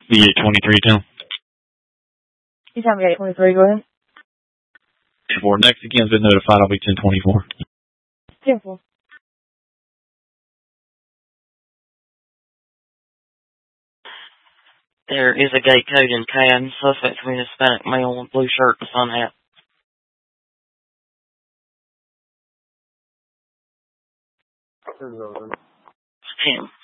V82310. You tell me 823, go ahead. For next again's been notified, I'll be 1024. 10-4. There is a gate code in CAD. Suspect wearing a Hispanic male with blue shirt and sun hat. Him.